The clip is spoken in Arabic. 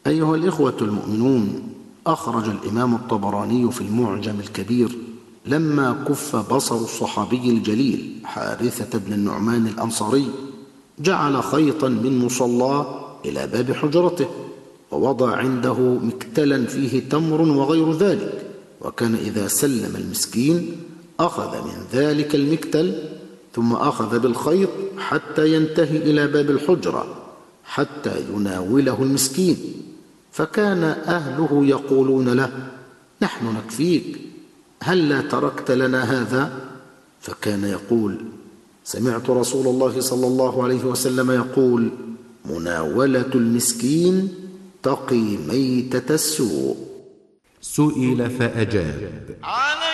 أيها الإخوة المؤمنون، أخرج الإمام الطبراني في المعجم الكبير لما كف بصر الصحابي الجليل حارثة بن النعمان الأنصاري، جعل خيطا من مصلاه إلى باب حجرته، ووضع عنده مكتلا فيه تمر وغير ذلك، وكان إذا سلم المسكين أخذ من ذلك المكتل ثم أخذ بالخيط حتى ينتهي إلى باب الحجرة حتى يناوله المسكين، فكان أهله يقولون له: نحن نكفيك، هلا تركت لنا هذا؟ فكان يقول: سمعت رسول الله صلى الله عليه وسلم يقول: مناولة المسكين تقي ميتة السوء. سئل فأجاب: